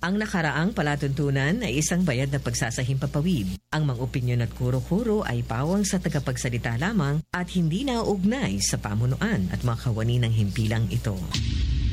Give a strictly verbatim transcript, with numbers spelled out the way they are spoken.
Ang nakaraang palatuntunan ay isang bayad na pagsasahimpapawid. Ang mga opinyon at kuro-kuro ay pawang sa tagapagsalita lamang at hindi nauugnay sa pamunuan at mga kawani ng himpilang ito.